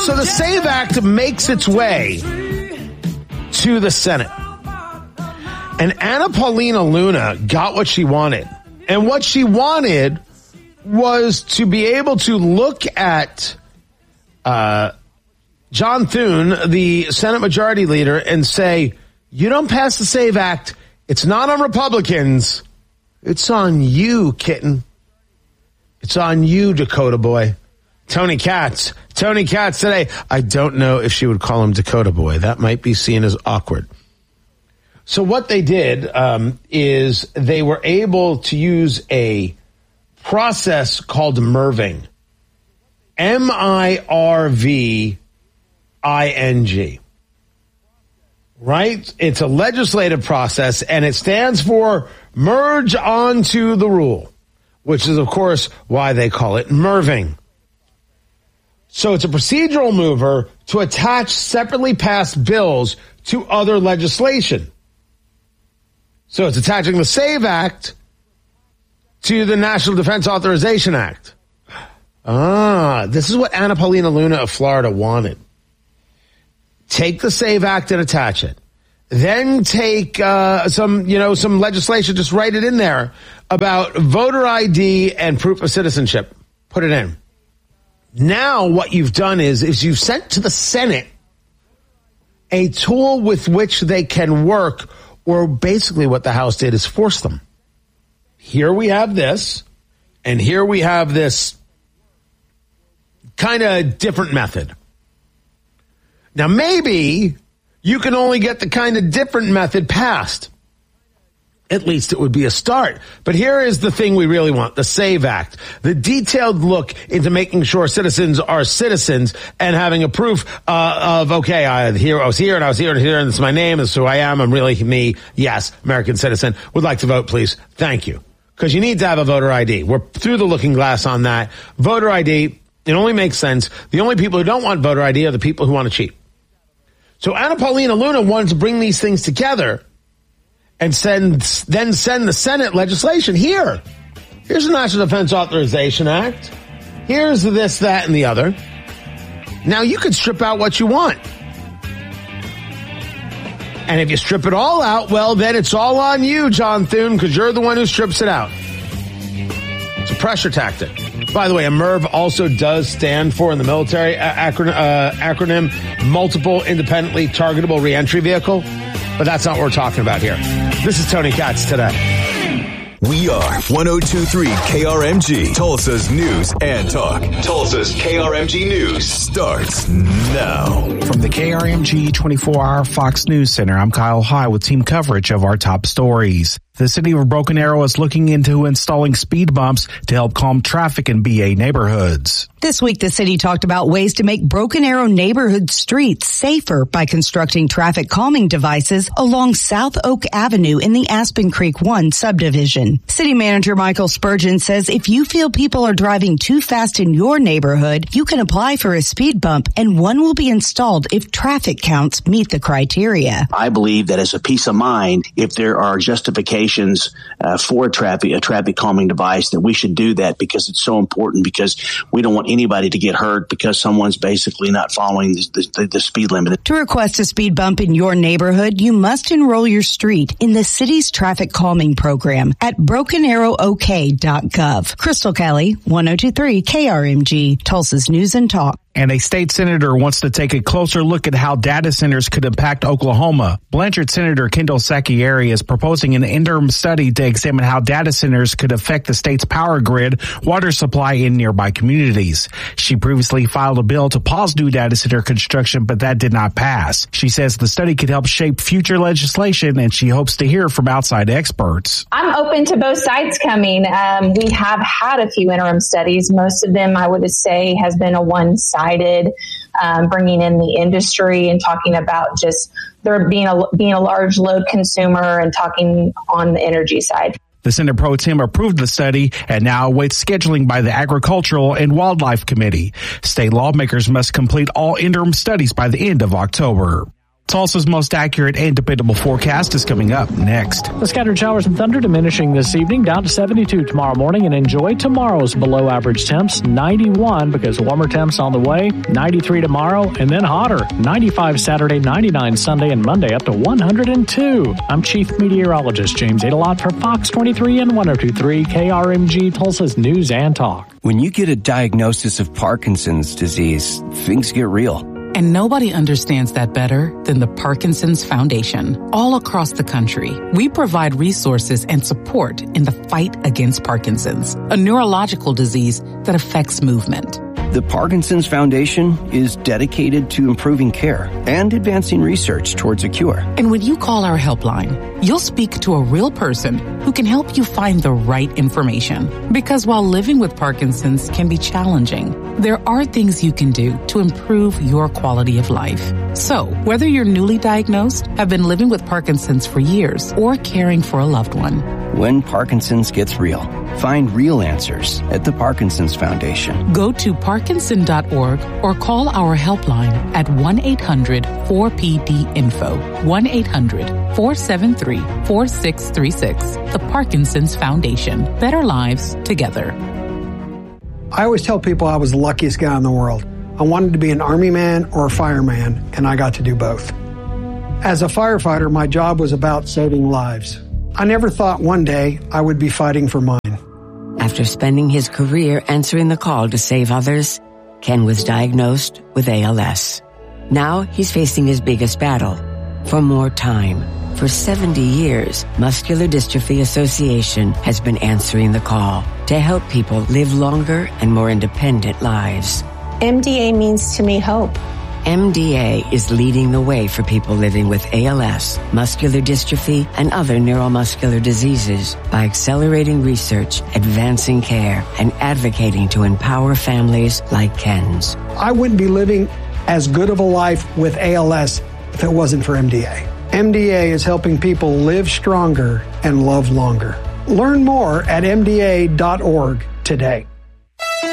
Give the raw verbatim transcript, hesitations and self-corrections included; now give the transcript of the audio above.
So the SAVE Act makes its way to the Senate. And Anna Paulina Luna got what she wanted. And what she wanted was to be able to look at uh, John Thune, the Senate Majority Leader, and say, you don't pass the SAVE Act. It's not on Republicans. It's on you, kitten. It's on you, Dakota boy. Tony Katz. Tony Katz today. I don't know if she would call him Dakota boy. That might be seen as awkward. So what they did um, is they were able to use a process called MIRVing. M I R V I N G. Right? It's a legislative process, and it stands for merge onto the rule, which is, of course, why they call it MIRVing. So it's a procedural mover to attach separately passed bills to other legislation. So it's attaching the SAVE Act to the National Defense Authorization Act. Ah, this is what Anna Paulina Luna of Florida wanted. Take the SAVE Act and attach it. Then take uh, some, you know, some legislation, just write it in there about voter I D and proof of citizenship. Put it in. Now what you've done is, is you've sent to the Senate a tool with which they can work, or basically what the House did is force them. Here we have this, and here we have this kind of different method. Now, maybe you can only get the kind of different method passed. At least it would be a start. But here is the thing we really want, the SAVE Act. The detailed look into making sure citizens are citizens and having a proof uh, of, okay, I, here, I was here and I was here and here and this is my name, this is who I am, I'm really me, yes, American citizen, would like to vote, please. Thank you. Because you need to have a voter I D. We're through the looking glass on that. Voter I D, it only makes sense. The only people who don't want voter I D are the people who want to cheat. So Anna Paulina Luna wanted to bring these things together and send, then send the Senate legislation. Here, here's the National Defense Authorization Act. Here's this, that, and the other. Now you can strip out what you want. And if you strip it all out, well, then it's all on you, John Thune, because you're the one who strips it out. It's a pressure tactic. By the way, a MIRV also does stand for, in the military uh, acronym, uh, acronym, Multiple Independently Targetable Reentry Vehicle. But that's not what we're talking about here. This is Tony Katz today. We are one oh two point three K R M G, Tulsa's news and talk. Tulsa's K R M G News starts now. From the K R M G twenty-four hour Fox News Center, I'm Kyle High with team coverage of our top stories. The city of Broken Arrow is looking into installing speed bumps to help calm traffic in B A neighborhoods. This week, the city talked about ways to make Broken Arrow neighborhood streets safer by constructing traffic calming devices along South Oak Avenue in the Aspen Creek one subdivision. City Manager Michael Spurgeon says if you feel people are driving too fast in your neighborhood, you can apply for a speed bump, and one will be installed if traffic counts meet the criteria. I believe that as a peace of mind, if there are justifications Uh, for a traffic, a traffic calming device, that we should do that, because it's so important, because we don't want anybody to get hurt because someone's basically not following the, the, the speed limit. To request a speed bump in your neighborhood, you must enroll your street in the city's traffic calming program at broken arrow o k dot gov. Crystal Kelly, one oh two point three K R M G, Tulsa's News and Talk. And a state senator wants to take a closer look at how data centers could impact Oklahoma. Blanchard Senator Kendall Sacchieri is proposing an interim study to examine how data centers could affect the state's power grid, water supply in nearby communities. She previously filed a bill to pause new data center construction, but that did not pass. She says the study could help shape future legislation, and she hopes to hear from outside experts. I'm open to both sides coming. Um, we have had a few interim studies. Most of them, I would say, has been a one-sided. Um, bringing in the industry and talking about just there being a being a large load consumer and talking on the energy side. The Senate Pro Tem approved the study and now awaits scheduling by the Agricultural and Wildlife Committee. State lawmakers must complete all interim studies by the end of October. Tulsa's most accurate and dependable forecast is coming up next. The scattered showers and thunder diminishing this evening, down to seventy-two tomorrow morning, and enjoy tomorrow's below average temps, ninety-one because warmer temps on the way, ninety-three tomorrow, and then hotter, ninety-five Saturday, ninety-nine Sunday, and Monday up to one hundred two. I'm Chief Meteorologist James Adelot for Fox twenty-three and one oh two point three K R M G, Tulsa's News and Talk. When you get a diagnosis of Parkinson's disease, things get real. And nobody understands that better than the Parkinson's Foundation. All across the country, we provide resources and support in the fight against Parkinson's, a neurological disease that affects movement. The Parkinson's Foundation is dedicated to improving care and advancing research towards a cure. And when you call our helpline, you'll speak to a real person who can help you find the right information. Because while living with Parkinson's can be challenging, there are things you can do to improve your quality of life. So, whether you're newly diagnosed, have been living with Parkinson's for years, or caring for a loved one, when Parkinson's gets real, find real answers at the Parkinson's Foundation. Go to parkinson dot org or call our helpline at one eight hundred four P D info, one eight hundred four seven three four six three six. The Parkinson's Foundation. Better lives together. I always tell people I was the luckiest guy in the world. I wanted to be an Army man or a fireman, and I got to do both. As a firefighter, my job was about saving lives. I never thought one day I would be fighting for mine. After spending his career answering the call to save others, Ken was diagnosed with A L S. Now he's facing his biggest battle, for more time. For seventy years, Muscular Dystrophy Association has been answering the call to help people live longer and more independent lives. M D A means to me hope. M D A is leading the way for people living with A L S, muscular dystrophy, and other neuromuscular diseases by accelerating research, advancing care, and advocating to empower families like Ken's. I wouldn't be living as good of a life with A L S if it wasn't for M D A. M D A is helping people live stronger and love longer. Learn more at M D A dot org today.